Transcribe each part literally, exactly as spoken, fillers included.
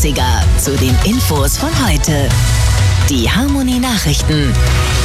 dreißiger zu den Infos von heute. Die Harmonie-Nachrichten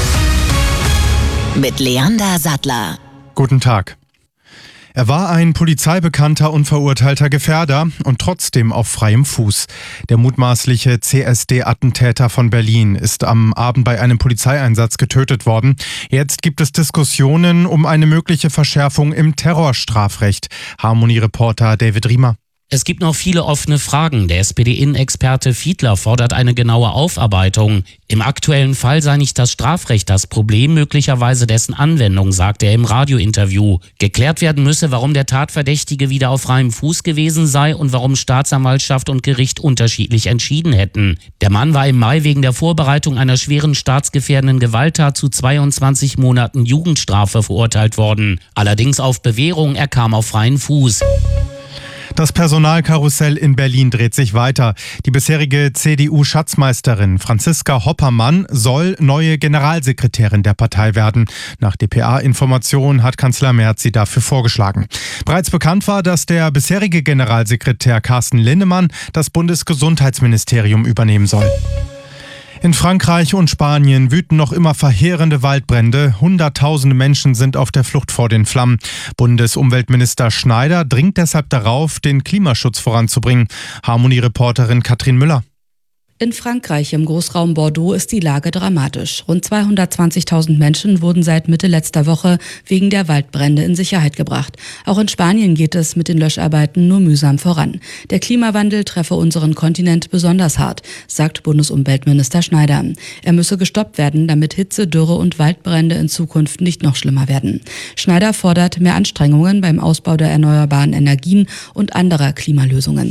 mit Leander Sattler. Guten Tag. Er war ein polizeibekannter und verurteilter Gefährder und trotzdem auf freiem Fuß. Der mutmaßliche C S D-Attentäter von Berlin ist am Abend bei einem Polizeieinsatz getötet worden. Jetzt gibt es Diskussionen um eine mögliche Verschärfung im Terrorstrafrecht. Harmonie-Reporter David Riemer. Es gibt noch viele offene Fragen. Der S P D-Innenexperte Fiedler fordert eine genaue Aufarbeitung. Im aktuellen Fall sei nicht das Strafrecht das Problem, möglicherweise dessen Anwendung, sagt er im Radiointerview. Geklärt werden müsse, warum der Tatverdächtige wieder auf freiem Fuß gewesen sei und warum Staatsanwaltschaft und Gericht unterschiedlich entschieden hätten. Der Mann war im Mai wegen der Vorbereitung einer schweren staatsgefährdenden Gewalttat zu zweiundzwanzig Monaten Jugendstrafe verurteilt worden. Allerdings auf Bewährung, er kam auf freien Fuß. Das Personalkarussell in Berlin dreht sich weiter. Die bisherige C D U-Schatzmeisterin Franziska Hoppermann soll neue Generalsekretärin der Partei werden. Nach D P A-Informationen hat Kanzler Merz sie dafür vorgeschlagen. Bereits bekannt war, dass der bisherige Generalsekretär Carsten Linnemann das Bundesgesundheitsministerium übernehmen soll. In Frankreich und Spanien wüten noch immer verheerende Waldbrände. Hunderttausende Menschen sind auf der Flucht vor den Flammen. Bundesumweltminister Schneider dringt deshalb darauf, den Klimaschutz voranzubringen. Harmonie-Reporterin Katrin Müller. In Frankreich im Großraum Bordeaux ist die Lage dramatisch. Rund zweihundertzwanzigtausend Menschen wurden seit Mitte letzter Woche wegen der Waldbrände in Sicherheit gebracht. Auch in Spanien geht es mit den Löscharbeiten nur mühsam voran. Der Klimawandel treffe unseren Kontinent besonders hart, sagt Bundesumweltminister Schneider. Er müsse gestoppt werden, damit Hitze, Dürre und Waldbrände in Zukunft nicht noch schlimmer werden. Schneider fordert mehr Anstrengungen beim Ausbau der erneuerbaren Energien und anderer Klimalösungen.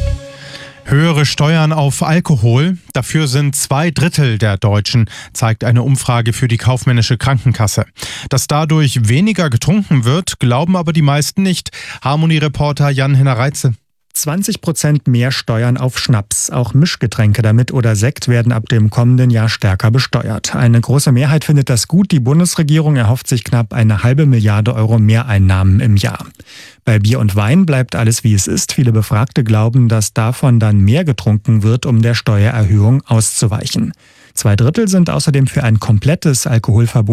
Höhere Steuern auf Alkohol, dafür sind zwei Drittel der Deutschen, zeigt eine Umfrage für die kaufmännische Krankenkasse. Dass dadurch weniger getrunken wird, glauben aber die meisten nicht. Harmonie-Reporter Jan-Henner Reitze. zwanzig Prozent mehr Steuern auf Schnaps. Auch Mischgetränke damit oder Sekt werden ab dem kommenden Jahr stärker besteuert. Eine große Mehrheit findet das gut. Die Bundesregierung erhofft sich knapp eine halbe Milliarde Euro Mehreinnahmen im Jahr. Bei Bier und Wein bleibt alles wie es ist. Viele Befragte glauben, dass davon dann mehr getrunken wird, um der Steuererhöhung auszuweichen. Zwei Drittel sind außerdem für ein komplettes Alkoholverbot